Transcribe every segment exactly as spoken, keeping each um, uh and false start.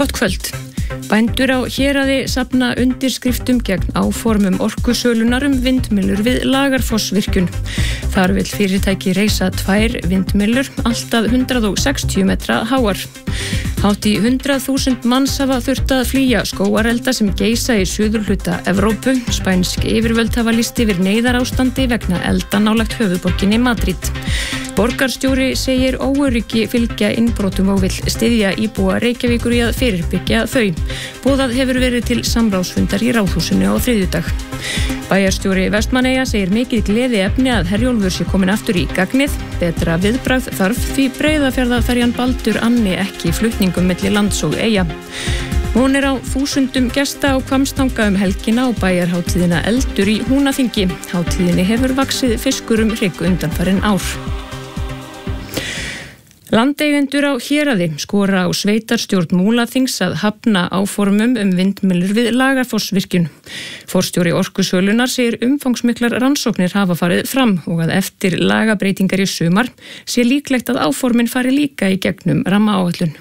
Gott kvöld. Bændur á Héraði safna undirskriftum gegn áformum orkusölunar um vindmyllur við Lagarfossvirkjun. Þar vill fyrirtæki reisa tvær vindmyllur, alltaf hundrað og sextíu metra háar. Hátt í hundrað þúsund manns hafa þurft að flýja skógarelda sem geisa í suðurhluta Evrópu. Spænsk yfirvöld hafa lýst yfir neyðarástandi vegna elda nálægt höfuðborginni Madrid. Borgarstjóri segir óöryggi fylgja innbrotum og vill styðja íbúa Reykjavíkur í að fyrirbyggja þau. Boðað hefur verið til samráðsfundar í Ráðhúsinu á þriðjudag. Bæjarstjóri Vestmannaeyja segir mikið gleði efni að Herjólfur sé komin aftur í gagnið. Betra viðbragð þarf því Breiðafjarðarferjan Baldur anni ekki flutningum milli lands og eyja. Hún er á þúsundum gesta á Hvammstanga um helgina og bæjarhátíðina Eldur í Húnaþingi. Hátíðinni hefur vaxið fiskur um hrygg undanfarin ár. Landeigendur á Héraði skora á sveitarstjórn Múlaþings að hafna áformum um vindmyllur við Lagarfossvirkjun. Forstjóri Orkusölunar segir umfangsmiklar rannsóknir hafa farið fram og að eftir lagabreitingar í sumar sé líklegt að áformin fari líka í gegnum rammaáætlun.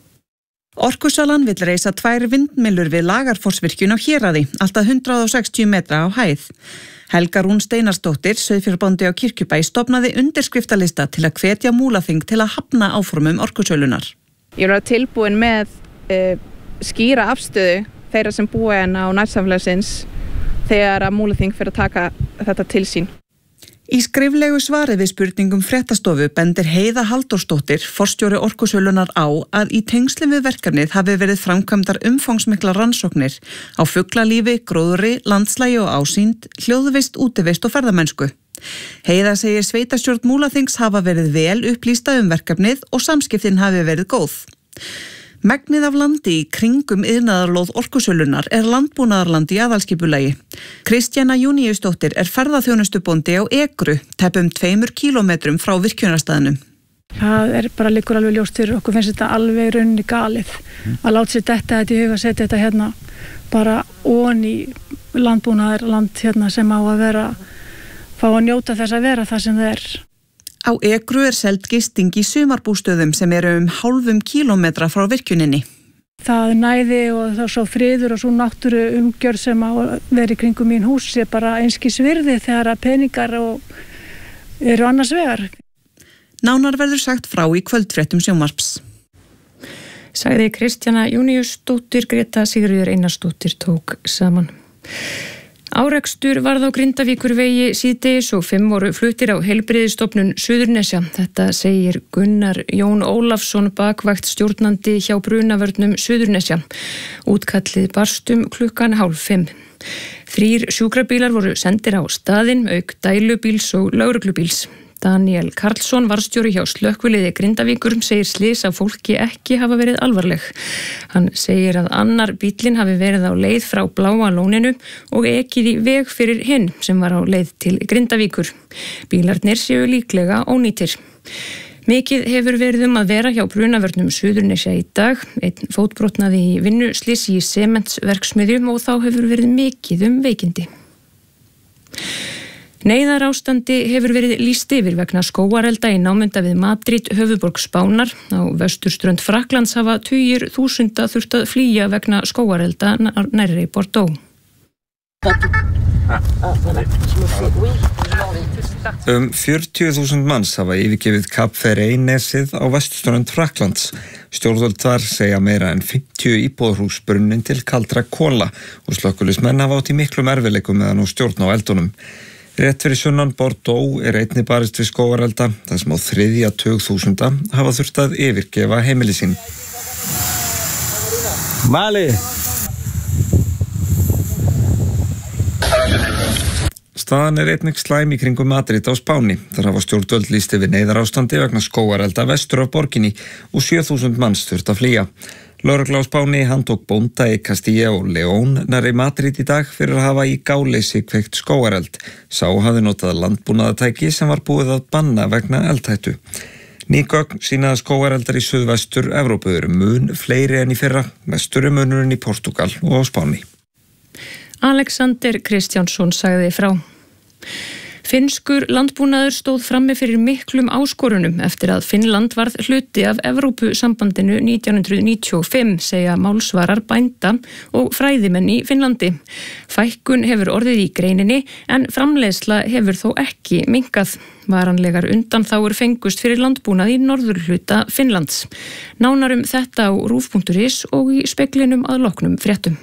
Orkusalan vill reisa tvær vindmyllur við Lagarfossvirkjun á Héraði, alltaf hundrað og sextíu metra á hæð. Helga Rún Steinarsdóttir, sauðfjárbóndi á Kirkjubæ, stofnaði undirskriftalista til að hvetja Múlaþing til að hafna áformum orkusölunar. Ég er tilbúin með uh, skýra afstöðu þeirra sem búa hérna á nærsamfélagsins þegar að Múlaþing fyrir að taka þetta til sín. Í skriflegu svari við spurningum Fréttastofu bendir Heiða Halldórsdóttir, forstjóri Orkusölunar, á að í tengslum við verkefnið hafi verið framkvæmdar umfangsmikla rannsóknir á fuglalífi, gróðri, landslægi og ásýnd, hljóðvist, útivist og ferðamennsku. Heiða segir sveitarstjórn Múlaþings hafa verið vel upplýsta um verkefnið og samskiptin hafi verið góð. Megnið af landi í kringum iðnaðarlóð Orkusölunar er landbúnaðarland í aðalskipulagi. Kristjana Júníusdóttir er ferðaþjónustubóndi á Ekru, tæpum tveimur kílómetrum frá virkjunarstaðnum. Það er bara liggur alveg ljóst fyrir okkur, finnst þetta alveg í rauninni galið að láta sér detta þetta í huga, setja þetta hérna bara ofan í landbúnaðarland hérna sem á að vera, fá að njóta þess að vera það sem það er. Á Ekru er seld gisting í sumarbústöðum sem eru um hálfum kílómetra frá virkjuninni. Það næði og þá svo friður og svo náttúru umgjörð sem á að vera í kringum mín hús er bara einskis virði þegar að peningar og eru annars vegar. Nánar verður sagt frá í kvöldfréttum sjónvarps. Sagði Kristjana Júníusdóttir, Greta Sigríður Einarsdóttir tók saman. Árekstur varð á Grindavíkurvegi síðdegis og fimm voru fluttir á heilbrigðisstofnun Suðurnesja. Þetta segir Gunnar Jón Ólafsson, bakvakt stjórnandi hjá brunavörnum Suðurnesja. Útkallið barst um klukkan hálf fimm. Þrír sjúkrabílar voru sendir á staðinn, auk dælubíls og lögreglubíls. Daniel Karlsson, varðstjóri hjá slökkviliði Grindavíkur, segir slys af fólki ekki hafa verið alvarleg. Hann segir að annar bíllinn hafi verið á leið frá Bláa lóninu og ekið í veg fyrir hinn sem var á leið til Grindavíkur. Bílarnir séu líklega ónýtir. Mikið hefur verið um að vera hjá brunavörnum Suðurnesja í dag. Einn fótbrotnaði í vinnuslysi í sementsverksmiðjum og þá hefur verið mikið um veikindi. Neyðarástandi hefur verið lýst yfir vegna skógarelda í námunda við Madrid, höfuðborg Spánar. Á vesturströnd Frakklands hafa tugir þúsunda þurft að flýja vegna skógarelda nærri Bordeaux. Um fjörutíu þúsund manns hafa yfirgefið Kap Ferreira-nesið á vesturströnd Frakklands. Stjórnvöld þar segja meira en fimmtíu íbúðarhús brunnin til kaldra kola og slökkviliðsmenn hafa átt í miklum erfiðleikum meðan á stjórn á eldunum. Rétt fyrir sunnan Bordeaux er einnig barist við skógarelda, þar sem á þriðja tug þúsunda hafa þurft að yfirgefa heimili sín. Vale. Staðan er einnig slæm í kringum Madrid á Spáni. Þar hafa stjórnvöld lýst yfir neyðarástandi vegna skógarelda vestur af borginni og sjö þúsund manns þurft að flýja. Lögregla á Spáni handtók bónda í Castilla og León nærri Madrid í dag fyrir að hafa í gáleysi kveikt skógareld. Sá hafði notað landbúnaðartæki sem var búið að banna vegna eldhættu. Ný gögn sýna að skógareldar í suðvestur Evrópu eru mun fleiri en í fyrra, mestur er munurinn í Portúgal og á Spáni. Alexander Kristjánsson sagði frá. Finnskur landbúnaður stóð frammi fyrir miklum áskorunum eftir að Finnland varð hluti af Evrópusambandinu nítján hundruð níutíu og fimm, segja málsvarar bænda og fræðimenn í Finnlandi. Fækkun hefur orðið í greininni en framleiðsla hefur þó ekki minnkað. Varanlegar undanþágur fengust fyrir landbúnað í norðurhluta Finnlands. Nánar um þetta á rúv punktur is og í speglinum að loknum fréttum.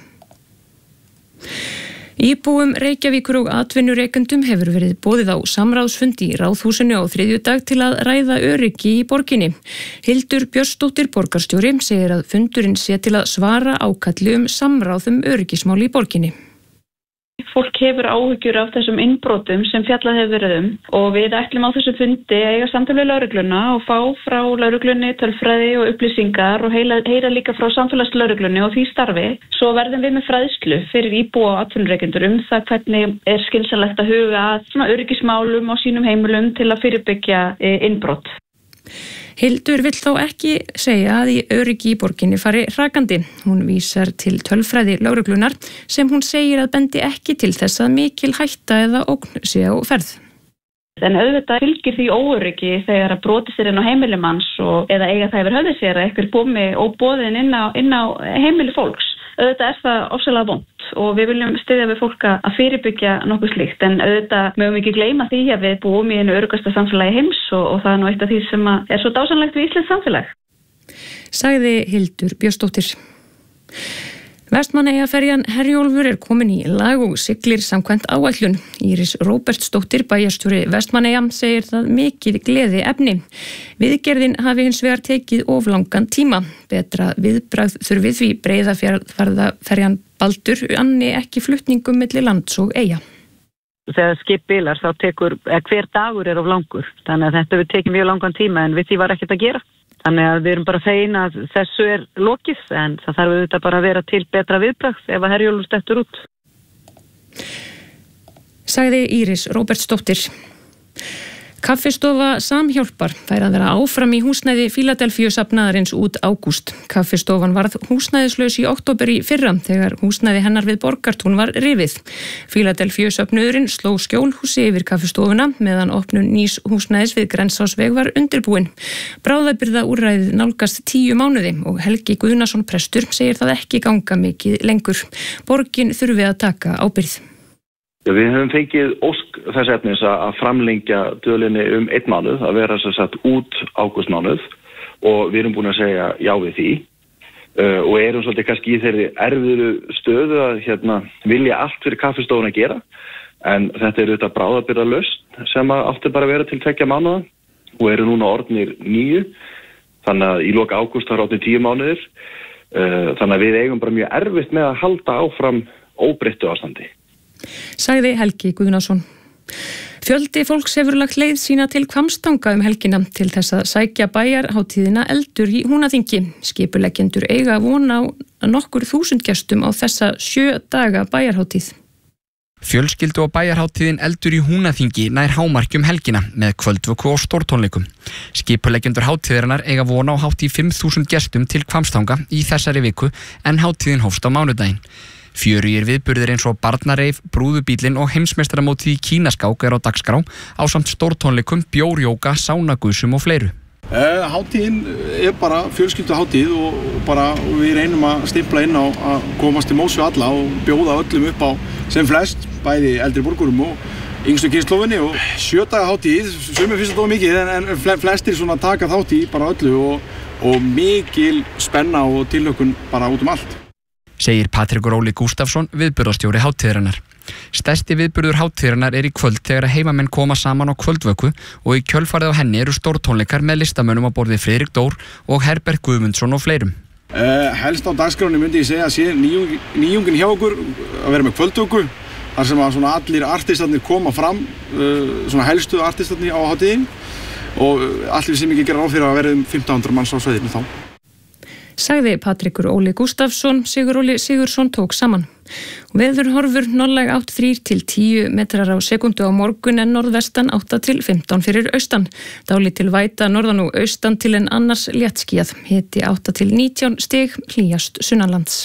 Íbúum Reykjavíkur og atvinnurekendum hefur verið boðið á samráðsfundi í Ráðhúsinu á þriðjudag til að ræða öryggi í borginni. Hildur Björnsdóttir borgarstjóri segir að fundurinn sé til að svara ákalli um samráð um öryggismál í borginni. Fólk hefur áhyggjur af þessum innbrotum sem fjallað hefur verið um og við ætlum á þessu fundi að eiga samtal við lögregluna og fá frá lögreglunni tölfræði og upplýsingar og heyra, heyra líka frá samfélagslögreglunni og því starfi. Svo verðum við með fræðslu fyrir íbúa og atvinnurekendur um það hvernig er skynsamlegt að huga að svona öryggismálum á sínum heimilum til að fyrirbyggja innbrot. Hildur vill þó ekki segja að í öryggi í borginni fari hrakandi. Hún vísar til tölfræði lögreglunar sem hún segir að bendi ekki til þess að mikil hætta eða ógn sé á ferð. En auðvitað fylgir því óöryggi þegar að broti sér inn á heimili manns og eða eiga það yfir höfði sér að eitthvað búmi og boðin inn á, inn á heimili fólks. Auðvitað er það ofsalega vont og við viljum styðja við fólk að fyrirbyggja nokkuð slíkt en auðvitað mögum ekki gleyma því að við búum í einu öruggasta samfélagi heims og, og það er nú eitt af því sem er svo dásamlegt við íslenskt samfélag. Sagði Hildur Björnsdóttir. Vestmannaeyjaferjan Herjólfur er komin í lag og siglir samkvæmt áætlun. Íris Róbertsdóttir, bæjarstjóri Vestmannaeyja, segir það mikið gleði efni. Viðgerðin hafi hins vegar tekið of langan tíma. Betra viðbragð þurfi því Breiðafjarðarferjan Baldur anni ekki flutningum milli lands og eyja. Þegar skip bilar þá tekur, hver dagur er of langur. Þannig að þetta við tekið mjög langan tíma en við því var ekkert að gera. Þannig að við erum bara fegin að þessu er lokið en það þarf auðvitað bara að vera til betra viðbragð ef að Herjólfur stettur út. Sagði Íris Róbertsdóttir. Kaffistofa Samhjálpar fær að vera áfram í húsnæði Fíladelfíu safnaðarins út ágúst. Kaffistofan varð húsnæðislaus í október í fyrra þegar húsnæði hennar við Borgartún var rifið. Fíladelfíu söfnuðurinn sló skjólhúsi yfir kaffistofuna meðan opnun nýs húsnæðis við Grensásveg var undirbúin. Bráðabirgða úrræðið nálgast tíu mánuði og Helgi Guðnason prestur segir það ekki ganga mikið lengur. Borgin þurfi að taka ábyrgð. Við höfum fengið ósk þess efnis að framlengja dvölinni um einn mánuð, að vera svo satt út ágústmánuð og við erum búin að segja já við því uh, og erum svolítið kannski í þeirri erfiðu stöðu að hérna, vilja allt fyrir kaffistofuna að gera en þetta er auðvitað bráðabirgðalaust sem átti bara að vera til tveggja mánuða og eru núna orðnir níu þannig að í loka ágúst það er orðnir tíu mánuðir uh, þannig að við eigum bara mjög erfitt með að halda áfram óbreyttu ástandi. Sagði Helgi Guðnason. Fjöldi fólks hefur lagt leið sína til Hvammstanga um helgina til þess að sækja bæjarhátíðina Eldur í Húnaþingi. Skipuleggjendur eiga von á nokkur þúsund gestum á þessa sjö daga bæjarhátíð. Fjölskyldu og bæjarhátíðin Eldur í Húnaþingi nær hámarki um helgina með kvöldvöku og stórtónleikum. Skipuleggjendur hátíðarinnar eiga von á hátt í fimm þúsund gestum til Hvammstanga í þessari viku en hátíðin hófst á mánudaginn. Fjörugir viðburðir eins og barnareif, brúðubílinn og heimsmeistaramótið í kínaskák er á dagskrá ásamt stórtónleikum, bjórjóga, sánagusum og fleiru. Eh, hátíðin er bara fjölskyldu hátíð og bara við reynum að stimpla inn á að komast til móts við alla og bjóða öllum upp á sem flest, bæði eldri borgurum og yngstu kynslófinni og sjö daga hátíð, sumir finnst þetta mikið en, en flestir svona taka þátt í bara öllu og, og mikil spenna og tilhlökkun bara út um allt. Segir Patrekur Óli Gústafsson, viðburðarstjóri hátíðarinnar. Stærsti viðburður hátíðarinnar er í kvöld þegar að heimamenn koma saman á kvöldvöku og í kjölfarið á henni eru stórtónleikar með listamönnum á borði Friðrik Dór og Herbert Guðmundsson og fleirum. Uh, helst á dagskráni myndi ég segja að sé nýjung, nýjungin hjá okkur að vera með kvöldvöku þar sem að svona allir artistarnir koma fram, uh, svona helstu artistarnir á hátíðin og allir sem ekki gera ráð fyrir að vera um fimmtán hundruð manns á sveiðinu þá. Sagði Patrekur Óli Gústafsson, Sigur Óli Sigursson tók saman. Veðurhorfur norðlæg átt þrír til tíu metrar á sekundu á morgun en norðvestan átta til fimmtán fyrir austan. Dálítil væta norðan og austan til en annars léttskýjað. Hiti átta til nítján stig, hlýjast sunnanlands.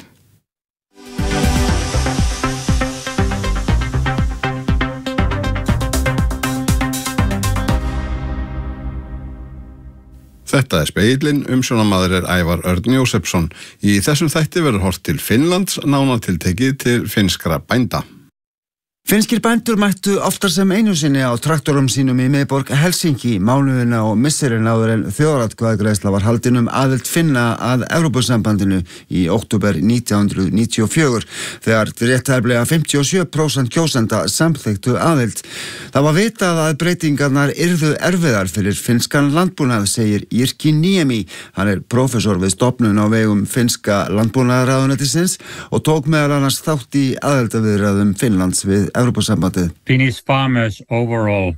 Þetta er Speillin, umsjónarmaður er Ævar Örn Jósefsson. Í þessum þætti verður horft til Finnlands, nánar tiltekið til finnskra bænda. Finnskir bændur mættu oftar sem einu sinni á traktorum sínum í miðborg Helsinki mánuðina og misserin áður en þjóðaratkvæðagreiðsla var haldin um aðild Finna að Evrópusambandinu í október nítján hundruð níutíu og fjögur þegar réttæflega fimmtíu og sjö prósent kjósenda samþykktu aðild. Það var vitað að breytingarnar yrðu erfiðar fyrir finnskan landbúnað, segir Jyrki Niemi. Hann er prófessor við stofnun á vegum finnska landbúnaðarráðuneytisins og tók meðal annars þátt í aðildarviðræðum Finnlands við Evrópusambandið. Finnish farmers overall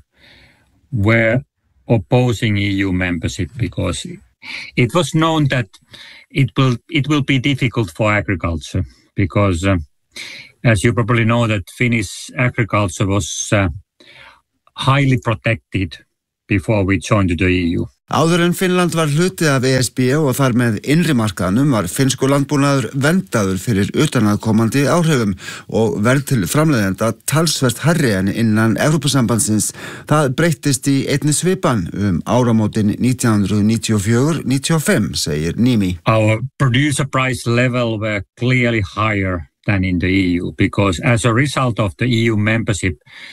were opposing E U membership because it was known that it will it will be difficult for agriculture because uh, as you probably know that Finnish agriculture was uh, highly protected before we joined the E U. Áður en Finnland var hluti af E S B og þar með innri markaðnum var finnsku landbúnaður verndaður fyrir utanaðkomandi áhrifum og verð til framleiðenda talsvert hærri en innan Evrópusambandsins. Það breyttist í einni svipan um áramótin nítján hundruð níutíu og fjögur til níutíu og fimm, segir Niemi. Our producer price level were clearly higher than in the E U because as a result of the E U membership,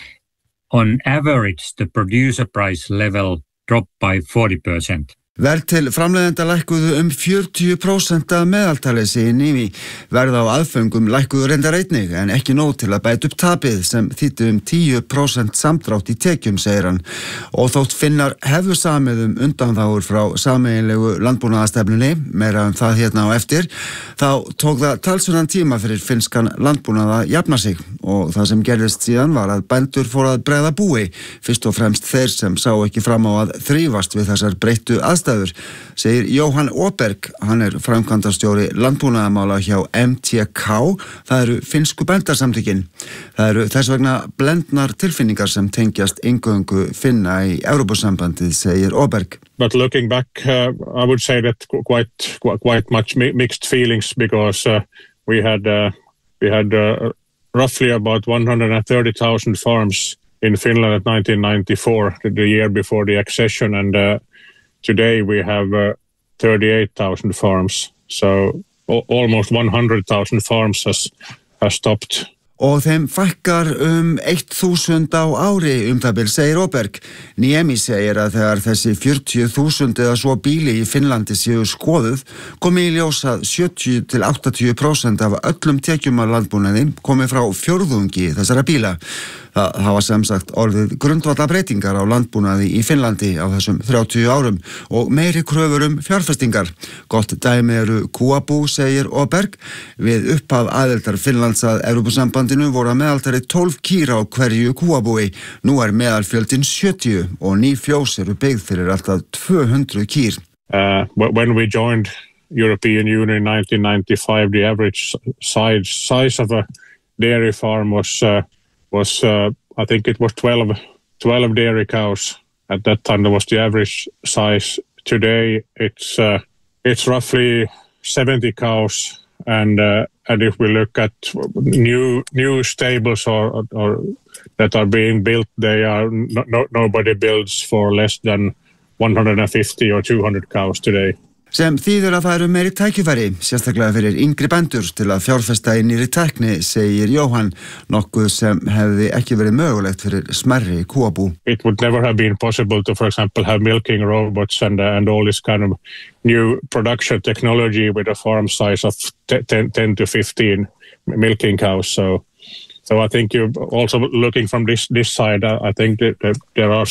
on average the producer price level dropped by forty percent. Verð til framleiðenda lækkuðu um fjörutíu prósent að meðaltali, segir Niemi. Verð á aðföngum lækkuðu reyndar einnig en ekki nóg til að bæta upp tapið sem þýddi um tíu prósent samdrátt í tekjum, segir hann. Og þótt Finnar hefðu samið um undanþágur frá sameiginlegu landbúnaðarstefnunni, meira um það hérna á eftir, þá tók það talsverðan tíma fyrir finnskan landbúnað að jafna sig og það sem gerðist síðan var að bændur fóru að bregða búi, fyrst og fremst þeir sem sá ekki fram á að þrífast við þessar breyttu aðstæður. Segir Jóhann Åberg, hann er framkvæmdastjóri landbúnaðarmála hjá M T K, það eru finnsku bændarsamtökin. Það eru þess vegna blendnar tilfinningar sem tengjast eingöngu Finna í Evrópusambandið, segir Åberg. But looking back, uh, I would say that quite quite much mixed feelings because uh, we had uh, we had uh, roughly about one hundred thirty thousand farms in Finland at nineteen ninety-four, the year before the accession, and uh, today we have uh, thirty-eight thousand farms, so almost one hundred thousand farms has, has stopped. Og þeim fækkar um eitt þúsund á ári um það bil, segir Åberg. Niemi segir að þegar þessi fjörutíu þúsund eða svo bíli í Finnlandi séu skoðuð, komi í ljós að sjötíu til áttatíu prósent af öllum tekjum af landbúnaði komi frá fjórðungi þessara bíla. Það hafa sem sagt orðið grundvallarbreytingar á landbúnaði í Finnlandi á þessum þrjátíu árum og meiri kröfur um fjárfestingar. Gott dæmi eru kúabú, segir Åberg. Við upphaf aðildar Finnlands að Evrópusambandinu voru að meðaltali tólf kýr á hverju kúabúi. Nú er meðalfjöldin sjötíu og ný fjós eru byggð fyrir alltaf tvö hundruð kýr. Uh, when we joined European Union in nineteen ninety-five, the average size, size of a dairy farm was uh, was uh, I think it was twelve, twelve dairy cows. At that time that was the average size. Today it's uh, it's roughly seventy cows, and uh, and if we look at new new stables or or that are being built, they are no, no, nobody builds for less than one hundred fifty or two hundred cows today. Sem þýðir að það eru meiri tækifæri, sérstaklega fyrir yngri bændur til að fjárfesta í nýrri tækni, segir Jóhann, nokkuð sem hefði ekki verið mögulegt fyrir smerri kúabú. It would never have been possible to, for example, have milking robots and, uh, and all this kind of new production technology with a farm size of ten, ten to fifteen milking cows. So, so I think you also looking from this, this side, I think that, that there are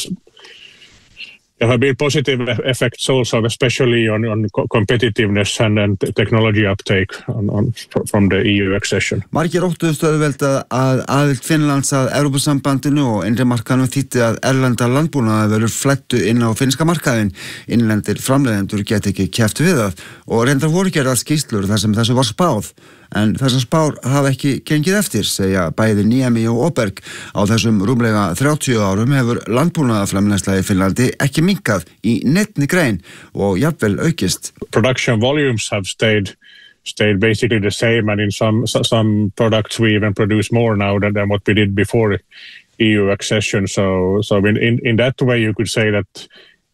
There have been positive effects also, especially on, on competitiveness and, and technology uptake on, on, from the E U accession. Margir óttuðust auðvitað að aðild Finnlands að Evrópusambandinu og innri markaðnum þýddi að erlenda landbúnaði verður flættu inn á finnska markaðin. Innlendir framleiðendur get ekki keppt við það og reyndar voru gerðar skýrslur þar sem þessu var spáð. En þessar spár hafa ekki gengið eftir, segja bæði Niemi og Åberg. Á þessum rúmlega þrjátíu árum hefur landbúnaðarframleiðsla í Finnlandi ekki minnkað í neinni grein og jafnvel aukist. Production volumes have stayed stayed basically the same, and in some some products we even produce more now than, than what we did before E U accession. So so in, in in that way you could say that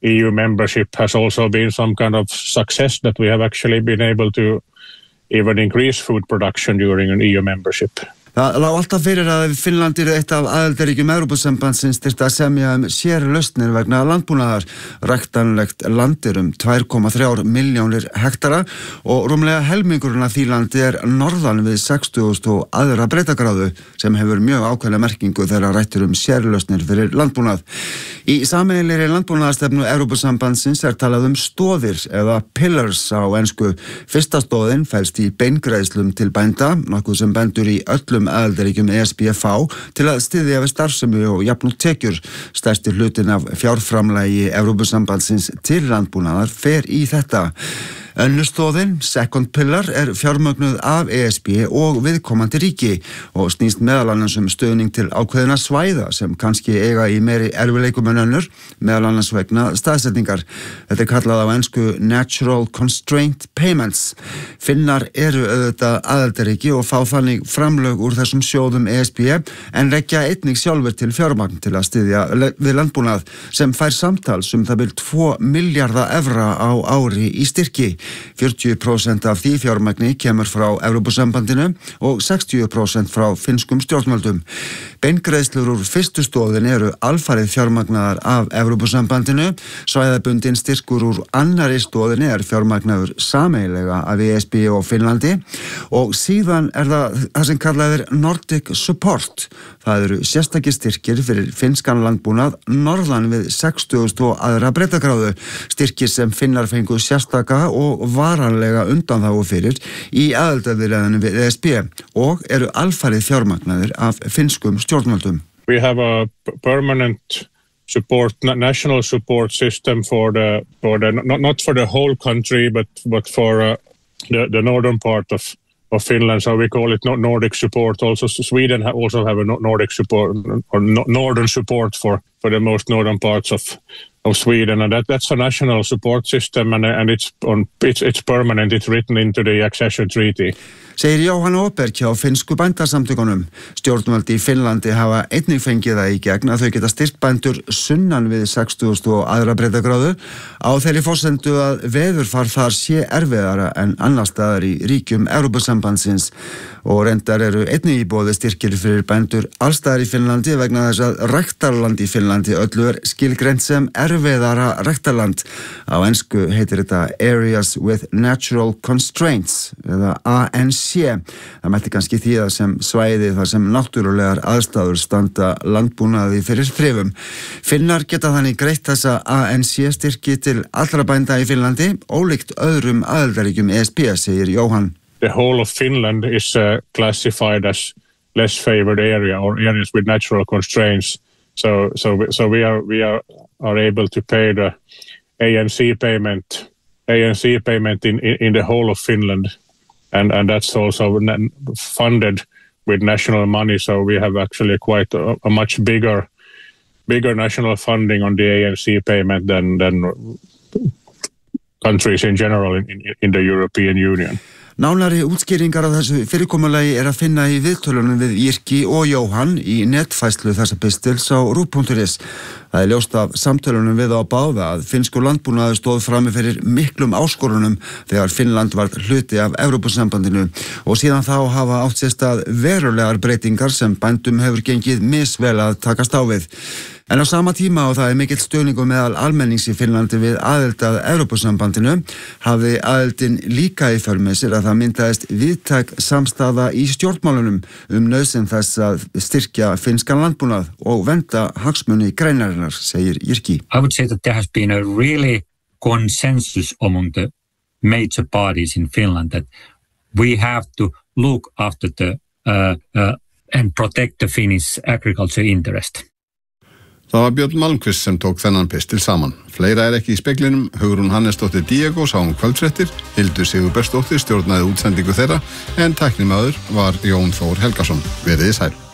E U membership has also been some kind of success, that we have actually been able to even increase food production during an E U membership. Það lá alltaf fyrir að ef Finnland er eitt af aðildarríkjum Evrópusambandsins þyrfti að semja um sérlausnir vegna landbúnaðar. Ræktanlegt land er um tvær komma þrjár milljónir hektara og rúmlega helmingurinn af því landi er norðan við sextugustu og aðra breiddargráðu sem hefur mjög ákveðna merkingu þegar rættur um sérlausnir fyrir landbúnað. Í sameiginlegri landbúnaðarstefnu Evrópusambandsins er talað um stoðir eða pillars á ensku. Fyrsta stoðin felst í beingreiðslum til bænda, nokkuð sem bændur í öllum aðildarríkjum E S B fá til að styðja við starfsemi og jafna út tekjur. Stærsti hlutin af fjárframlagi Evrópusambandsins til landbúnaðar fer í þetta. Önnur stoðin, second pillar, er fjármögnuð af E S B og viðkomandi ríki og snýst meðal annars um stuðning til ákveðina svæða sem kannski eiga í meiri erfiðleikum en önnur, meðal annars vegna staðsetningar. Þetta er kallað á ensku Natural Constraint Payments. Finnar eru auðvitað aðildarríki og fá þannig framlög úr þessum sjóðum E S B en leggja einnig sjálfur til fjármagn til að styðja við landbúnað sem fær samtals um það bil tvo milljarða evra á ári í styrki. fjörutíu prósent af því fjármagni kemur frá Evrópusambandinu og sextíu prósent frá finnskum stjórnvöldum. Beingreiðslur úr fyrstu stoðin eru alfarið fjármagnaðar af Evrópusambandinu, svæðabundin styrkur úr annari stoðin er fjármagnaður sameiginlega af E S B og Finnlandi og síðan er það það sem kallað er Nordic Support. Það eru sérstakir styrkir fyrir finnskan landbúnað norðan við sextugustu og aðra breiddargráðu, styrkir sem Finnar fengu sérstaka og varanlega undanþágu fyrir í aðildarviðræðunum við E S B og eru alfarið fjármagnaðir af finnskum stjórnvöldum. We have a permanent support, national support system for the, for the not, not for the whole country, but, but for uh, the, the northern part of, of Finland. So we call it Nordic support. Also, Sweden also have a Nordic support or northern support for, for the most northern parts of of Sweden, and that, that's a national support system, and, and it's, on, it's, it's permanent, it's written into the accession treaty. Segir Jóhann Åberg hjá finnsku bændasamtökunum. Stjórnvöld í Finnlandi hafa einnig fengið það í gegn að þau geta styrkt bændur sunnan við sextugustu og aðra breiddargráðu á þeirri forsendu að veðurfar þar sé erfiðara en annar staðar í ríkjum Evrópusambandsins og reyndar eru einnig í boði styrkir fyrir bændur allstaðar í Finnlandi vegna þess að ræktarland í Finnlandi öllu er skilgreint sem erfiðara ræktarland. Á ensku heitir þetta Areas with Natural Constraints eða A N C. Það mætti kannski þýða sem svæði þar sem náttúrulegar aðstæður standa landbúnaði fyrir þrifum. Finnar geta þannig greitt þessa A N C styrki til allra bænda í Finnlandi, ólíkt öðrum aðildarríkjum E S B, segir Jóhann. The whole of Finland is uh, classified as less favored area or areas with natural constraints. So, so, so we are we are are able to pay the A N C payment, A N C payment in, in in the whole of Finland, and and that's also funded with national money. So we have actually quite a, a much bigger bigger national funding on the A N C payment than than countries in general in in, in the European Union. Nánari útskýringar á þessu fyrirkomulagi er að finna í viðtölunum við Yrki og Jóhann í netfæslu þessa pistils á ruv punktur is. Það er ljóst af samtölunum við á báða að finnskur landbúnaður stóð frammi fyrir miklum áskorunum þegar Finnland var hluti af Evrópusambandinu og síðan þá hafa átt sér stað verulegar breytingar sem bændum hefur gengið misvel að takast á við. En á sama tíma og það er mikill stuðningur meðal almennings í Finnlandi við aðild að Evrópusambandinu hafði aðildin líka í för með sér að það myndaðist víðtæk samstaða í stjórnmálunum um nauðsyn þess að styrkja finnskan landbúnað og vernda hagsmuni greinarinnar, segir Yrki. I would say that there has been a really consensus among the major parties in Finland that we have to look after the uh, uh, and protect the Finnish agriculture interest. Það var Björn Malmqvist sem tók þennan pistil saman. Fleira er ekki í speglinum. Hugrún Hannesdóttir Diego sá um kvöldfréttir, Hildur Sigurbergsdóttir stjórnaði útsendingu þeirra en tæknimaður var Jón Þór Helgason. Veriði sæl.